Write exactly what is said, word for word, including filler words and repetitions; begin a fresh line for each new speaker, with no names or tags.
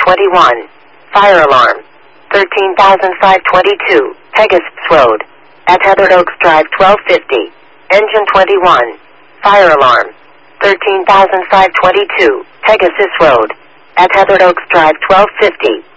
twenty-one. Fire alarm. thirteen thousand five hundred twenty-two. Pegasus Road. At Heathered Oaks Drive twelve fifty. Engine twenty-one. Fire alarm. thirteen thousand five hundred twenty-two. Pegasus Road. At Heathered Oaks Drive twelve fifty.